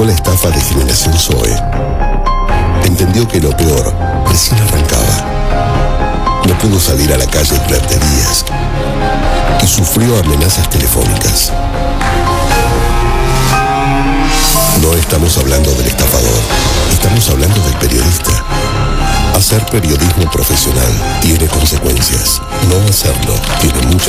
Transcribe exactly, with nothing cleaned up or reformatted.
aplicó la estafa de Generación Zoe, entendió que lo peor recién arrancaba. No pudo salir a la calle durante días y sufrió amenazas telefónicas. No estamos hablando del estafador, estamos hablando del periodista. Hacer periodismo profesional tiene consecuencias. No hacerlo tiene muchas